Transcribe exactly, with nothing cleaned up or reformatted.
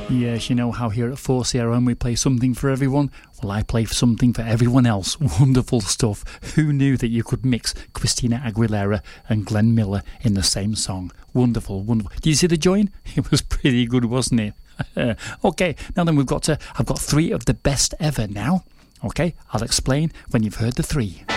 Yes, you know how here at four C R M we play something for everyone? Well, I play something for everyone else. Wonderful stuff. Who knew that you could mix Christina Aguilera and Glenn Miller in the same song? Wonderful, wonderful. Did you see the join? It was pretty good, wasn't it? Okay, now then we've got to, I've got three of the best ever now. Okay, I'll explain when you've heard the three.